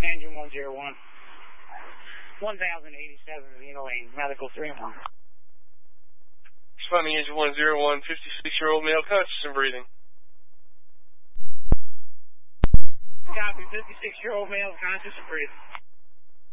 Engine 101. 1087 Vino Lane, Medical 3-1. Responding Engine 101, 56-year-old male, conscious and breathing. Copy, 56-year-old male, conscious and breathing.